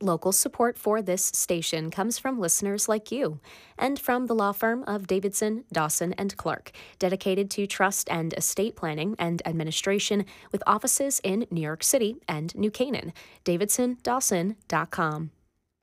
Local support for this station comes from listeners like you and from the law firm of Davidson, Dawson, and Clark, dedicated to trust and estate planning and administration with offices in New York City and New Canaan. DavidsonDawson.com.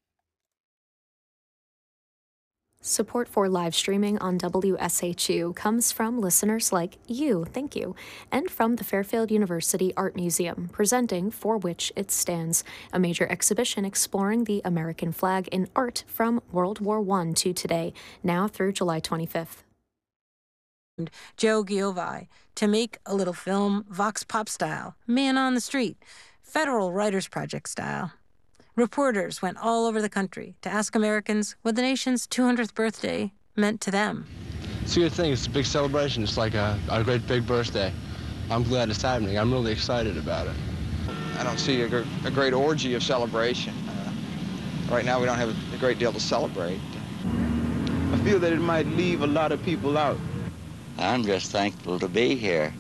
Support for live streaming on WSHU comes from listeners like you, thank you, and from the Fairfield University Art Museum, presenting For Which It Stands, a major exhibition exploring the American flag in art from World War I to today, now through July 25th. Joe Giovai to make a little film Vox Pop style, Man on the Street, Federal Writers Project style. Reporters went all over the country to ask Americans what the nation's 200th birthday meant to them. It's a good thing. It's a big celebration. It's like a great big birthday. I'm glad it's happening. I'm really excited about it. I don't see a great orgy of celebration. Right now we don't have a great deal to celebrate. I feel that it might leave a lot of people out. I'm just thankful to be here,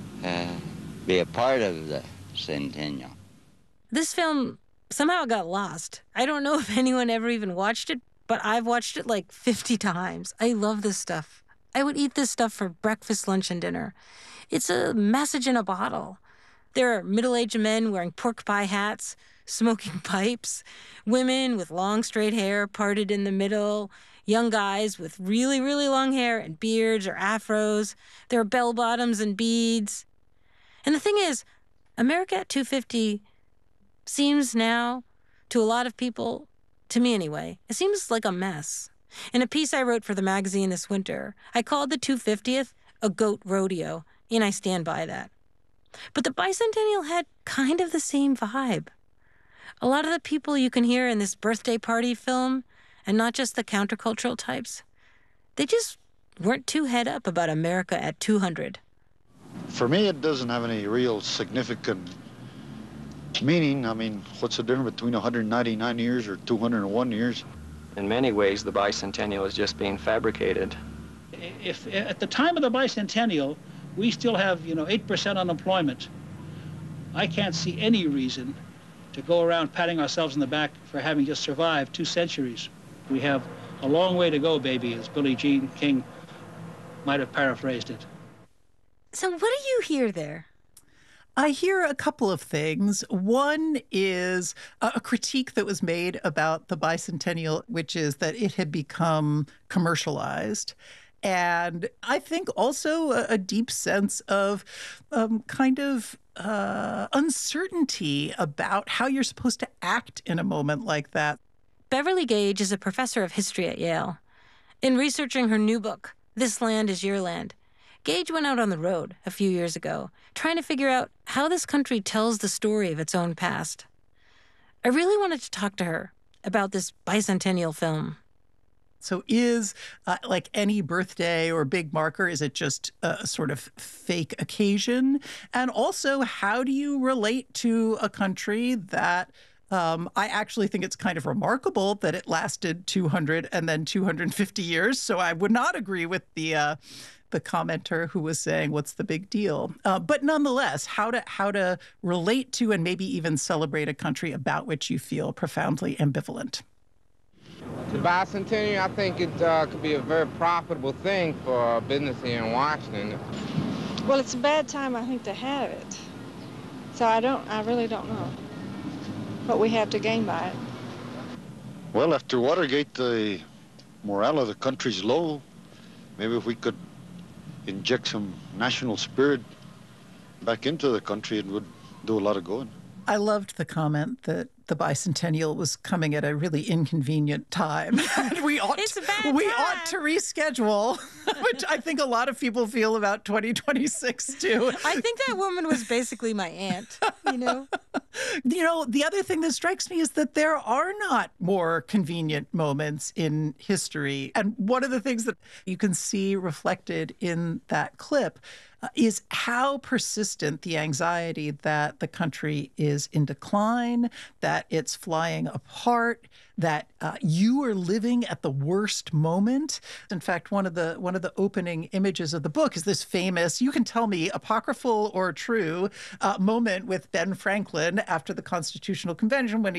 be a part of the centennial. This film somehow got lost. I don't know if anyone ever even watched it, but I've watched it like 50 times. I love this stuff. I would eat this stuff for breakfast, lunch, and dinner. It's a message in a bottle. There are middle-aged men wearing pork pie hats, smoking pipes, women with long straight hair parted in the middle, young guys with really, really long hair and beards or afros. There are bell-bottoms and beads. And the thing is, America at 250 seems now, to a lot of people, to me anyway, it seems like a mess. In a piece I wrote for the magazine this winter, I called the 250th a goat rodeo, and I stand by that. But the bicentennial had kind of the same vibe. A lot of the people you can hear in this birthday party film, and not just the countercultural types, they just weren't too head up about America at 200. For me, it doesn't have any real significant meaning. I mean, what's the difference between 199 years or 201 years? In many ways, the bicentennial is just being fabricated. If at the time of the bicentennial, we still have, 8% unemployment, I can't see any reason to go around patting ourselves on the back for having just survived 2 centuries. We have a long way to go, baby, as Billie Jean King might have paraphrased it. So what do you hear there? I hear a couple of things. One is a critique that was made about the bicentennial, which is that it had become commercialized. And I think also a deep sense of uncertainty about how you're supposed to act in a moment like that. Beverly Gage is a professor of history at Yale. In researching her new book, This Land is Your Land, Gage went out on the road a few years ago, trying to figure out how this country tells the story of its own past. I really wanted to talk to her about this bicentennial film. So is, like any birthday or big marker, is it just a sort of fake occasion? And also, how do you relate to a country that I actually think it's kind of remarkable that it lasted 200 and then 250 years. So I would not agree with the commenter who was saying, what's the big deal? But nonetheless, how to relate to and maybe even celebrate a country about which you feel profoundly ambivalent. The bicentennial, I think it could be a very profitable thing for business here in Washington. Well, it's a bad time, I think, to have it. So I really don't know what we have to gain by it. Well, after Watergate, the morale of the country's low. Maybe if we could inject some national spirit back into the country, it would do a lot of good. I loved the comment that the bicentennial was coming at a really inconvenient time. we ought to reschedule, which I think a lot of people feel about 2026 too. I think that woman was basically my aunt, The other thing that strikes me is that there are not more convenient moments in history. And one of the things that you can see reflected in that clip is how persistent the anxiety that the country is in decline, that it's flying apart, that you are living at the worst moment. In fact, one of the opening images of the book is this famous, you can tell me apocryphal or true, moment with Ben Franklin after the Constitutional Convention when